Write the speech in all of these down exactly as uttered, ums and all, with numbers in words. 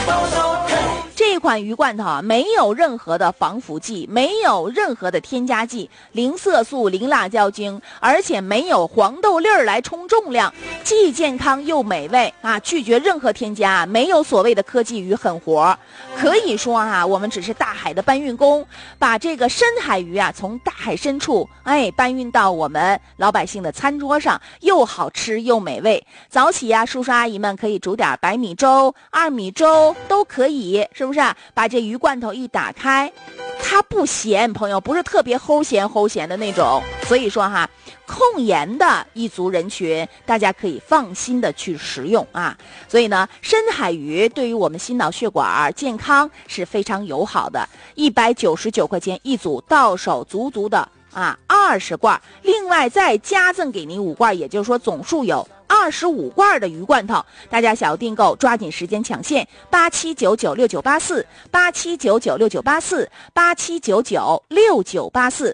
这款鱼罐头啊，没有任何的防腐剂，没有任何的添加剂，零色素、零辣椒精，而且没有黄豆粒儿来冲重量，既健康又美味啊！拒绝任何添加，没有所谓的科技与狠活。可以说啊，我们只是大海的搬运工，把这个深海鱼啊从大海深处哎搬运到我们老百姓的餐桌上，又好吃又美味。早起呀、啊，叔叔阿姨们可以煮点白米粥、二米粥都可以，是不是？把这鱼罐头一打开，它不咸，朋友，不是特别齁咸齁咸的那种。所以说哈，控盐的一族人群，大家可以放心的去食用啊。所以呢，深海鱼对于我们心脑血管健康是非常友好的。一百九十九块钱一组，到手足足的啊二十罐，另外再加赠给您五罐，也就是说总数有二十五罐的鱼罐头，大家想要订购，抓紧时间抢现，八七九九六九八四，八七九九六九八四，八七九九六九八四。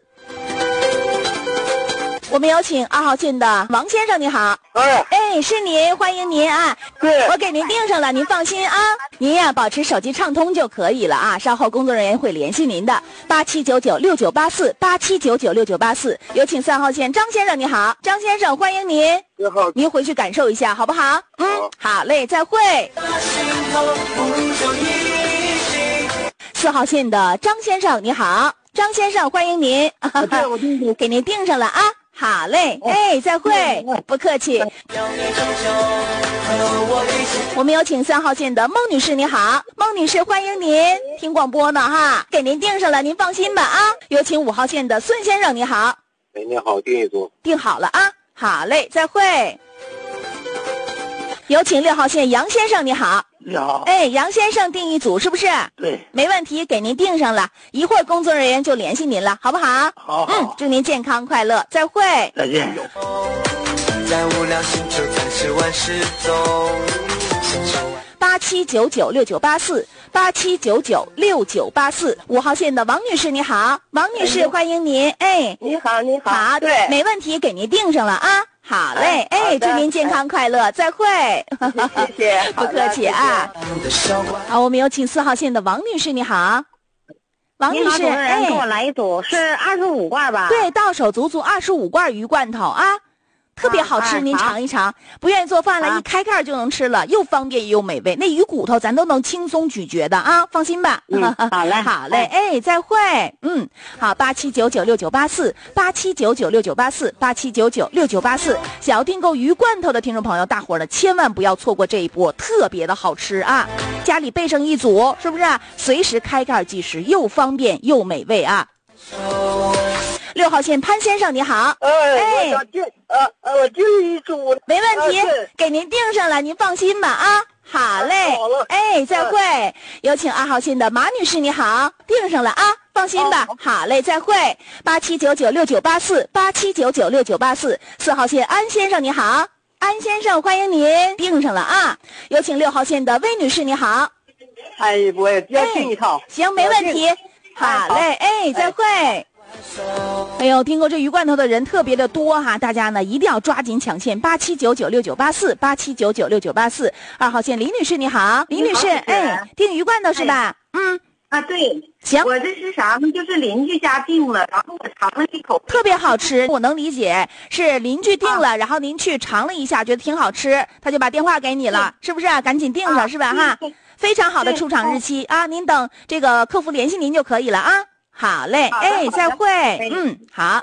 我们有请二号线的王先生，你好。 哎， 哎，是您，欢迎您啊！ 对， 我给您订上了，您放心啊。您呀、啊，保持手机畅通就可以了啊。稍后工作人员会联系您的，八七九九六九八四，八七九九六九八四。有请三号线张先生，你好，张先生，欢迎您。 你好， 您回去感受一下，好不好？嗯，好嘞，再会。四号线的张先生，你好，张先生，欢迎您。 对，我订给您订上了啊。好嘞，哎，再会，不客气。我们有请三号线的孟女士，你好，孟女士，欢迎您，听广播呢哈，给您订上了，您放心吧啊。有请五号线的孙先生，你好。 哎，你好，订一组。 订好了啊，好嘞，再会。有请六号线杨先生，你好。 你好。 哎，杨先生订一组是不是？ 对。 没问题，给您订上了，一会儿工作人员就联系您了，好不好？ 好。 嗯，祝您健康快乐，再会。 再见。 在无聊星球暂时万事中。 八七九九六九八四，八七九九六九八四。五号线的王女士，你好，王女士，欢迎您。哎， 你好，你好。 好， 对， 没问题，给您订上了啊。好嘞，哎，祝您健康快乐，再会。 谢谢， 不客气啊。好，我们有请四号线的王女士，你好，王女士， 哎，给我来一组，是二十五罐吧？ 对，到手足足二十五罐鱼罐头啊。特别好吃，您尝一尝。不愿意做饭了，一开盖就能吃了，又方便又美味。那鱼骨头咱都能轻松咀嚼的啊，放心吧。 嗯，好嘞， 好嘞，哎，再会。嗯，好，八七九九六九八四，八七九九六九八四，八七九九六九八四。想要订购鱼罐头的听众朋友，大伙儿呢千万不要错过这一波，特别的好吃啊！家里备上一组，是不是啊？随时开盖即食，又方便又美味啊！六号线潘先生，你好。 哎，我想订，呃呃，我订一组。 没问题，给您订上了，您放心吧啊。好嘞， 好了， 哎，再会。有请二号线的马女士，你好，订上了啊，放心吧。好嘞，再会。八七九九六九八四，八七九九六九八四。四号线安先生，你好，安先生，欢迎您，订上了啊。有请六号线的魏女士，你好。 哎，我也要订一套。 行，没问题。好嘞，哎，再会。哎呦，订购这鱼罐头的人特别的多哈，大家呢一定要抓紧抢现，八七九九六九八四，八七九九六九八四。二号线李女士，你好，李女士，哎，订鱼罐头是吧？嗯， 啊，对， 行， 我这是啥呢？就是邻居家订了，然后我尝了一口， 特别好吃，我能理解，是邻居订了，然后您去尝了一下，觉得挺好吃，他就把电话给你了，是不是啊？赶紧订上是吧？哈，非常好的出厂日期啊，您等这个客服联系您就可以了啊。好嘞，哎，再会。嗯，好。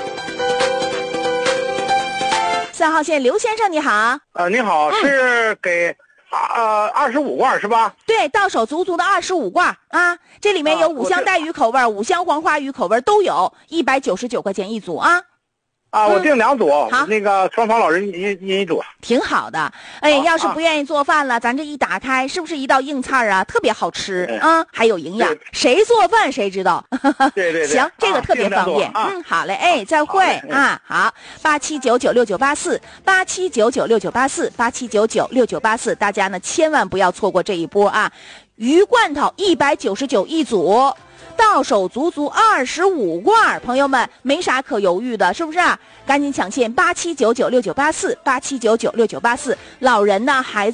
三号线刘先生，你好。 呃，你好， 嗯、 是给呃二十五罐是吧？ 对，到手足足的二十五罐啊，这里面有五香带鱼口味、五香黄花鱼口味都有，一百九十九块钱一组啊。 啊，我订两组， 好， 那个双方老人一一一组， 挺好的。哎，要是不愿意做饭了，咱这一打开，是不是一道硬菜啊？特别好吃啊，还有营养。谁做饭谁知道？ 对对对。 行，这个特别方便。嗯，好嘞，哎，再会啊。好，八七九九六九八四，八七九九六九八四，八七九九六九八四，大家呢千万不要错过这一波啊！鱼罐头一百九十九一组。到手足足二十五罐，朋友们没啥可犹豫的，是不是啊？赶紧抢现八七九九六九八四，八七九九六九八四。老人呢，孩子。